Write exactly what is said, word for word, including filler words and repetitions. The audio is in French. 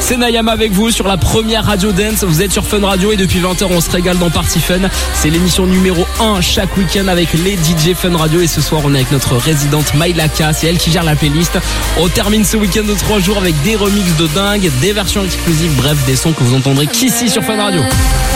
C'est Nayama avec vous sur la première radio dance. Vous êtes sur Fun Radio et depuis vingt heures on se régale dans Party Fun. C'est l'émission numéro un chaque week-end avec les D J Fun Radio. Et ce soir on est avec notre résidente Mailaka. C'est elle qui gère la playlist. On termine ce week-end de trois jours avec des remixes de dingue, des versions exclusives, bref des sons que vous entendrez qu'ici sur Fun Radio.